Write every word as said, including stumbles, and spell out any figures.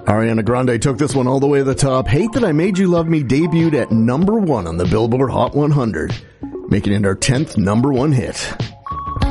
Ariana Grande took this one all the way to the top. Hate That I Made You Love Me debuted at number one on the Billboard Hot one hundred, making it our tenth number one hit.